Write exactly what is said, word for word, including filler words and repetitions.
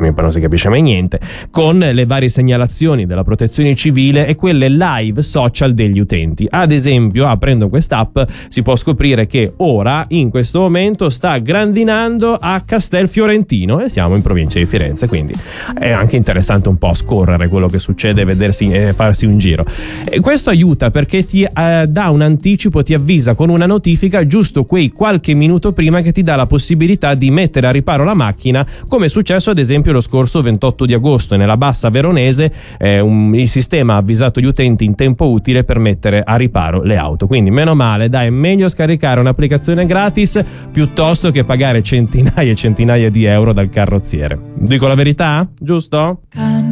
poi non si capisce mai niente, con le varie segnalazioni della protezione civile e quelle live social degli utenti. Ad esempio, aprendo quest'app si può scoprire che ora, in questo momento, sta grandinando a Castelfiorentino e siamo in provincia di Firenze, quindi è anche interessante un po' scorrere quello che succede e vedersi e farsi un giro. E questo aiuta perché ti eh, dà un anticipo, ti avvisa con una notifica giusto quei qualche minuto prima, che ti dà la possibilità di mettere a riparo la macchina, come è successo ad esempio lo scorso ventotto di agosto nella Bassa Veronese. Eh, un, il sistema ha avvisato gli utenti in tempo utile per mettere a riparo le auto, quindi meno male, dai, è meglio scaricare un'applicazione gratis piuttosto che pagare centinaia e centinaia di euro dal carrozziere. Dico la verità? Giusto?